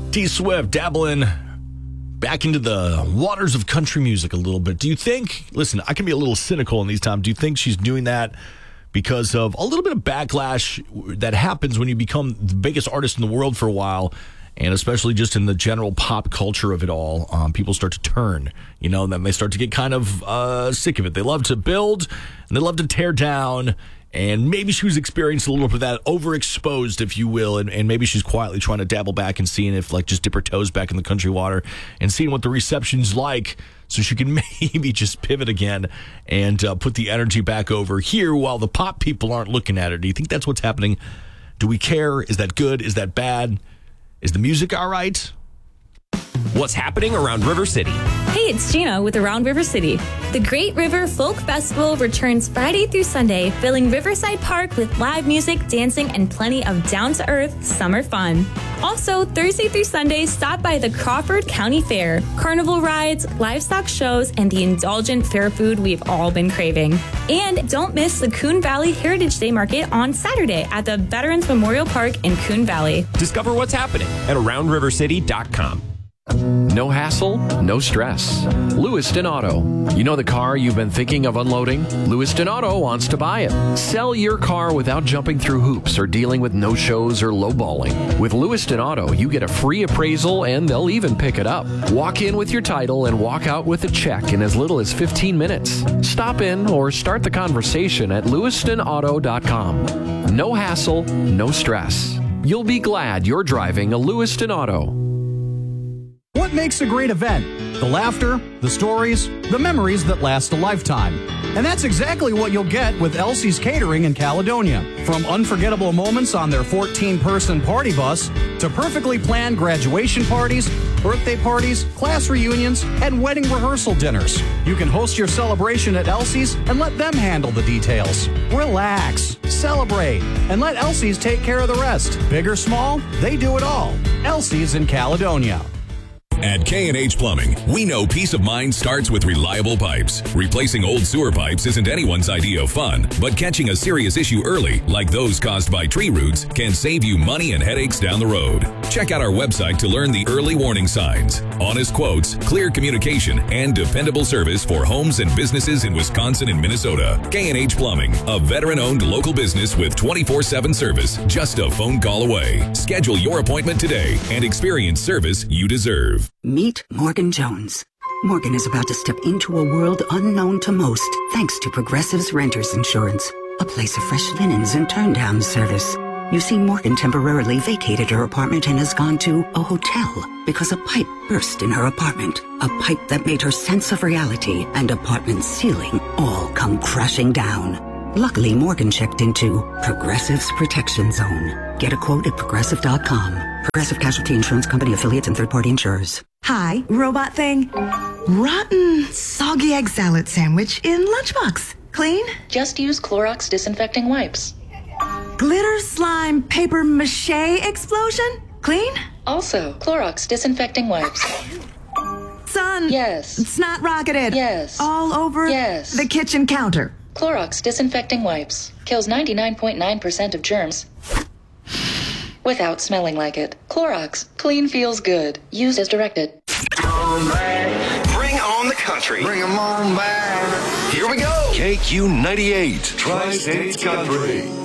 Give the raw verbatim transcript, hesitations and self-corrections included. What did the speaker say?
D Swift dabbling back into the waters of country music a little bit. Do you think, listen, I can be a little cynical in these times. Do you think she's doing that because of a little bit of backlash that happens when you become the biggest artist in the world for a while, and especially just in the general pop culture of it all? Um, people start to turn, you know, and then they start to get kind of uh, sick of it. They love to build and they love to tear down. And maybe she was experiencing a little bit of that, overexposed, if you will, and, and maybe she's quietly trying to dabble back and seeing if, like, just dip her toes back in the country water and seeing what the reception's like so she can maybe just pivot again and uh, put the energy back over here while the pop people aren't looking at her. Do you think that's what's happening? Do we care? Is that good? Is that bad? Is the music all right? What's happening around River City? Hey, it's Gina with Around River City. The Great River Folk Festival returns Friday through Sunday, filling Riverside Park with live music, dancing, and plenty of down-to-earth summer fun. Also, Thursday through Sunday, stop by the Crawford County Fair. Carnival rides, livestock shows, and the indulgent fair food we've all been craving. And don't miss the Coon Valley Heritage Day Market on Saturday at the Veterans Memorial Park in Coon Valley. Discover what's happening at around river city dot com. No hassle, no stress. Lewiston Auto. You know the car you've been thinking of unloading? Lewiston Auto wants to buy it. Sell your car without jumping through hoops or dealing with no-shows or lowballing. With Lewiston Auto, you get a free appraisal and they'll even pick it up. Walk in with your title and walk out with a check in as little as fifteen minutes. Stop in or start the conversation at lewiston auto dot com. No hassle, no stress. You'll be glad you're driving a Lewiston Auto. What makes a great event? The laughter, the stories, the memories that last a lifetime. And that's exactly what you'll get with Elsie's Catering in Caledonia. From unforgettable moments on their fourteen-person party bus to perfectly planned graduation parties, birthday parties, class reunions, and wedding rehearsal dinners. You can host your celebration at Elsie's and let them handle the details. Relax, celebrate, and let Elsie's take care of the rest. Big or small, they do it all. Elsie's in Caledonia. At K and H Plumbing, we know peace of mind starts with reliable pipes. Replacing old sewer pipes isn't anyone's idea of fun, but catching a serious issue early, like those caused by tree roots, can save you money and headaches down the road. Check out our website to learn the early warning signs, honest quotes, clear communication, and dependable service for homes and businesses in Wisconsin and Minnesota. K and H Plumbing, a veteran-owned local business with twenty-four seven service, just a phone call away. Schedule your appointment today and experience service you deserve. Meet Morgan Jones. Morgan is about to step into a world unknown to most, thanks to Progressive's Renters Insurance, a place of fresh linens and turn-down service. You see, Morgan temporarily vacated her apartment and has gone to a hotel because a pipe burst in her apartment. A pipe that made her sense of reality and apartment ceiling all come crashing down. Luckily, Morgan checked into Progressive's Protection Zone. Get a quote at progressive dot com. Progressive Casualty Insurance Company, affiliates, and third-party insurers. Hi, robot thing. Rotten, soggy egg salad sandwich in lunchbox. Clean? Just use Clorox disinfecting wipes. Glitter slime paper mache explosion? Clean? Also, Clorox disinfecting wipes. Son. Yes. Snot rocketed. Yes. All over yes. the kitchen counter. Clorox disinfecting wipes. Kills ninety-nine point nine percent of germs without smelling like it. Clorox. Clean feels good. Used as directed. Bring on the country. Bring 'em on back. Here we go. K Q ninety-eight. Tri-States Country.